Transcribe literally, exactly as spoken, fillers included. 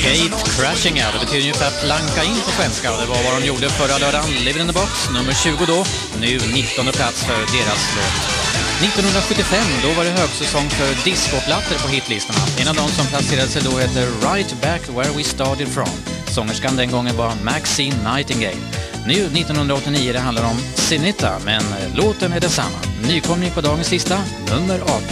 Gate Crashing Out, det betyder ungefär planka in på svenska, och det var vad de gjorde förra lördagen. Live in the Box, nummer tjugo då, nu nittonde plats för deras låt. nittonhundrasjuttiofem, då var det högsäsong för discoplattor på hitlistorna. En av de som placerade sig då heter Right Back Where We Started From. Sångerskan den gången var Maxine Nightingale. Nu nittonhundraåttionio, det handlar om Sinita, men låten är detsamma. Nykomling på dagens lista, nummer arton.